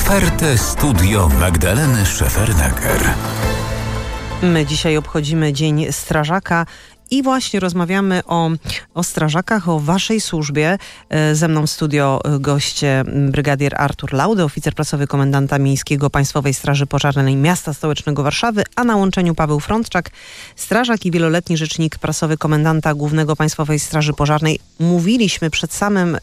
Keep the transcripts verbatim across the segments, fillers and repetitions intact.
Otwarte studio Magdaleny Szefernaker. My dzisiaj obchodzimy Dzień Strażaka i właśnie rozmawiamy o, o strażakach, o waszej służbie. Ze mną w studio goście brygadier Artur Laudy, oficer prasowy komendanta miejskiego Państwowej Straży Pożarnej Miasta Stołecznego Warszawy, a na łączeniu Paweł Frączczak, strażak i wieloletni rzecznik prasowy komendanta Głównego Państwowej Straży Pożarnej. Mówiliśmy przed samym,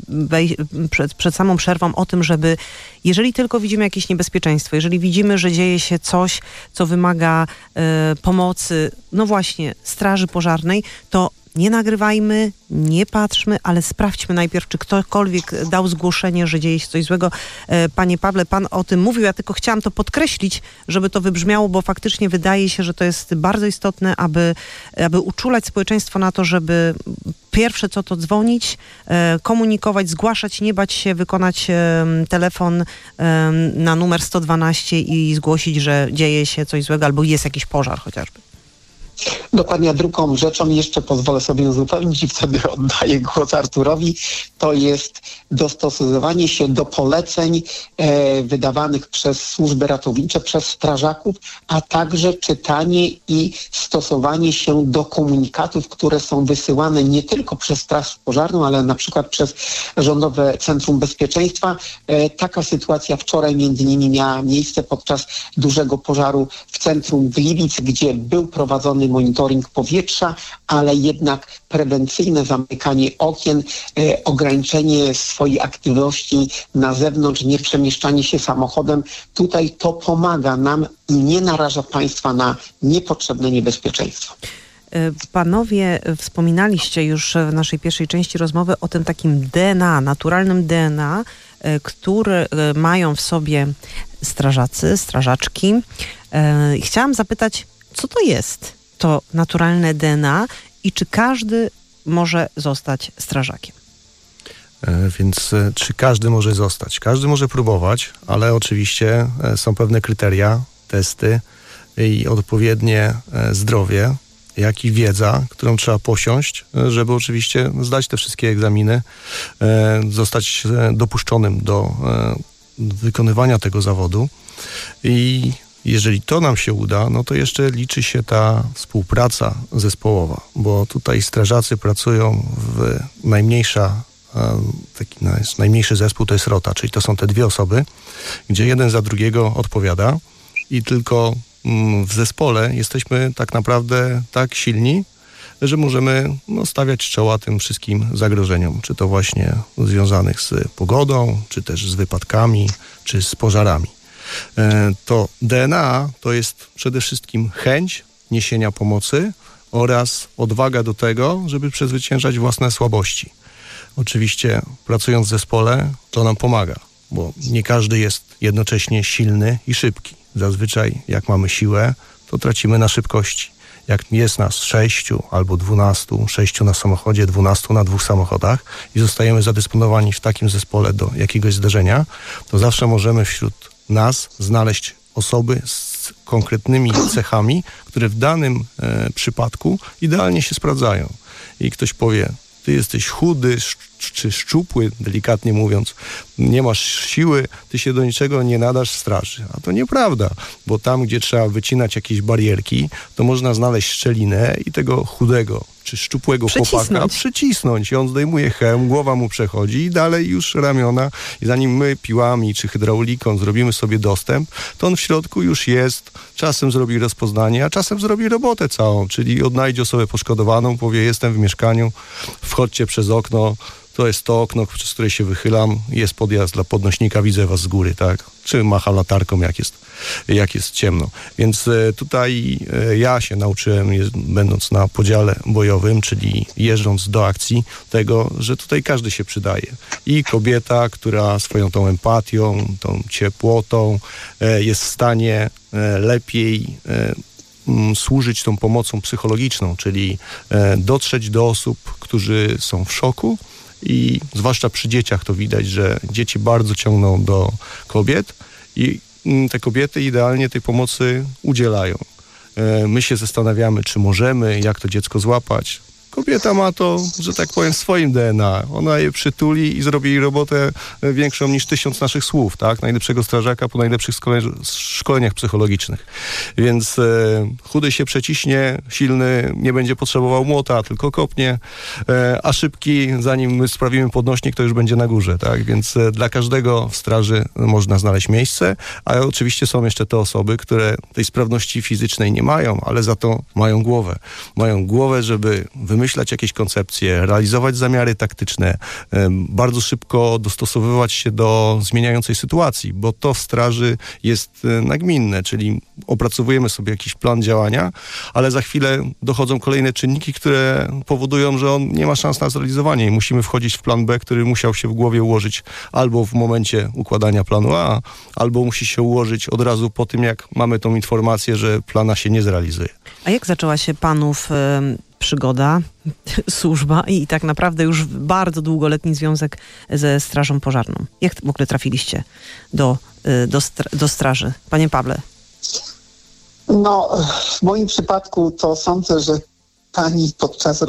przed, przed samą przerwą o tym, żeby jeżeli tylko widzimy jakieś niebezpieczeństwo, jeżeli widzimy, że dzieje się coś, co wymaga e, pomocy, no właśnie, straży pożarnej, to nie nagrywajmy, nie patrzmy, ale sprawdźmy najpierw, czy ktokolwiek dał zgłoszenie, że dzieje się coś złego. E, panie Pawle, pan o tym mówił, ja tylko chciałam to podkreślić, żeby to wybrzmiało, bo faktycznie wydaje się, że to jest bardzo istotne, aby, aby uczulać społeczeństwo na to, żeby pierwsze co to dzwonić, e, komunikować, zgłaszać, nie bać się, wykonać e, telefon e, na numer sto dwanaście i zgłosić, że dzieje się coś złego albo jest jakiś pożar chociażby. Dokładnie, drugą rzeczą jeszcze pozwolę sobie uzupełnić i wtedy oddaję głos Arturowi, to jest dostosowywanie się do poleceń e, wydawanych przez służby ratownicze, przez strażaków, a także czytanie i stosowanie się do komunikatów, które są wysyłane nie tylko przez Straż Pożarną, ale na przykład przez Rządowe Centrum Bezpieczeństwa. E, taka sytuacja wczoraj między innymi miała miejsce podczas dużego pożaru w centrum Gliwic, gdzie był prowadzony monitoring powietrza, ale jednak prewencyjne zamykanie okien, e, ograniczenie swojej aktywności na zewnątrz, nie przemieszczanie się samochodem. Tutaj to pomaga nam i nie naraża państwa na niepotrzebne niebezpieczeństwo. Panowie wspominaliście już w naszej pierwszej części rozmowy o tym takim D N A, naturalnym D N A, który mają w sobie strażacy, strażaczki. Chciałam zapytać, co to jest to naturalne D N A i czy każdy może zostać strażakiem? E, więc e, czy każdy może zostać? Każdy może próbować, ale oczywiście e, są pewne kryteria, testy i odpowiednie e, zdrowie, jak i wiedza, którą trzeba posiąść, e, żeby oczywiście zdać te wszystkie egzaminy, e, zostać e, dopuszczonym do e, wykonywania tego zawodu. I jeżeli to nam się uda, no to jeszcze liczy się ta współpraca zespołowa, bo tutaj strażacy pracują w najmniejsza, taki najmniejszy zespół to jest rota, czyli to są te dwie osoby, gdzie jeden za drugiego odpowiada i tylko w zespole jesteśmy tak naprawdę tak silni, że możemy no, stawiać czoła tym wszystkim zagrożeniom, czy to właśnie związanych z pogodą, czy też z wypadkami, czy z pożarami. To D N A to jest przede wszystkim chęć niesienia pomocy oraz odwaga do tego, żeby przezwyciężać własne słabości. Oczywiście pracując w zespole to nam pomaga, bo nie każdy jest jednocześnie silny i szybki. Zazwyczaj jak mamy siłę, to tracimy na szybkości. Jak jest nas sześciu albo dwunastu, sześciu na samochodzie, dwunastu na dwóch samochodach i zostajemy zadysponowani w takim zespole do jakiegoś zdarzenia, to zawsze możemy wśród nas znaleźć osoby z konkretnymi cechami, które w danym e, przypadku idealnie się sprawdzają. I ktoś powie, ty jesteś chudy sz- czy szczupły, delikatnie mówiąc, nie masz siły, ty się do niczego nie nadasz w straży. A to nieprawda, bo tam, gdzie trzeba wycinać jakieś barierki, to można znaleźć szczelinę i tego chudego czy szczupłego chłopaka przycisnąć i on zdejmuje hełm, głowa mu przechodzi i dalej już ramiona i zanim my piłami czy hydrauliką zrobimy sobie dostęp, to on w środku już jest, czasem zrobi rozpoznanie, a czasem zrobi robotę całą, czyli odnajdzie osobę poszkodowaną, powie jestem w mieszkaniu, wchodźcie przez okno, to jest to okno, przez które się wychylam, jest podjazd dla podnośnika, widzę was z góry, tak? Czy macha latarką, jak jest, jak jest ciemno. Więc e, tutaj e, ja się nauczyłem, jest, będąc na podziale bojowym, czyli jeżdżąc do akcji, tego, że tutaj każdy się przydaje. I kobieta, która swoją tą empatią, tą ciepłotą e, jest w stanie e, lepiej e, m, służyć tą pomocą psychologiczną, czyli e, dotrzeć do osób, którzy są w szoku, i zwłaszcza przy dzieciach to widać, że dzieci bardzo ciągną do kobiet i te kobiety idealnie tej pomocy udzielają. My się zastanawiamy, czy możemy, jak to dziecko złapać. kobieta ma to, że tak powiem, w swoim D N A. Ona je przytuli i zrobi jej robotę większą niż tysiąc naszych słów, tak? Najlepszego strażaka po najlepszych szkole- szkoleniach psychologicznych. Więc e, chudy się przeciśnie, silny nie będzie potrzebował młota, tylko kopnie, e, a szybki, zanim my sprawimy podnośnik, to już będzie na górze, tak? Więc e, dla każdego w straży można znaleźć miejsce, a oczywiście są jeszcze te osoby, które tej sprawności fizycznej nie mają, ale za to mają głowę. Mają głowę, żeby wymyślać jakieś koncepcje, realizować zamiary taktyczne, bardzo szybko dostosowywać się do zmieniającej sytuacji, bo to w straży jest nagminne, czyli opracowujemy sobie jakiś plan działania, ale za chwilę dochodzą kolejne czynniki, które powodują, że on nie ma szans na zrealizowanie i musimy wchodzić w plan B, który musiał się w głowie ułożyć albo w momencie układania planu A, albo musi się ułożyć od razu po tym, jak mamy tą informację, że plana się nie zrealizuje. A jak zaczęła się panów y, przygoda, służba i tak naprawdę już bardzo długoletni związek ze Strażą Pożarną? Jak w ogóle trafiliście do, y, do, stra- do straży? Panie Pawle. No, w moim przypadku to sądzę, że pani podczas